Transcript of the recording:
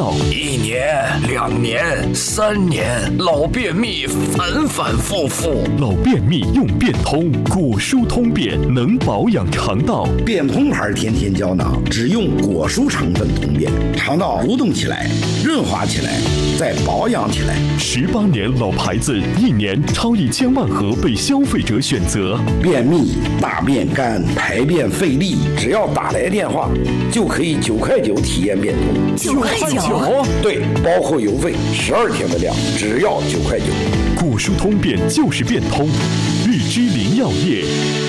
道。 1年、2年、3年，老便秘反反复复。 老便秘用便通，果蔬通便能保养肠道。 便通牌天天胶囊只用果蔬成分通便，肠道蠕动起来，润滑起来，再保养起来。 18年老牌子，1年超1000万盒被消费者选择。 便秘、大便干、排便费力，只要打来电话，就可以9块9体验便通。 9块9？ 对，包括邮费，12天的量，只要9块9。 果蔬通便就是便通，日之林药业。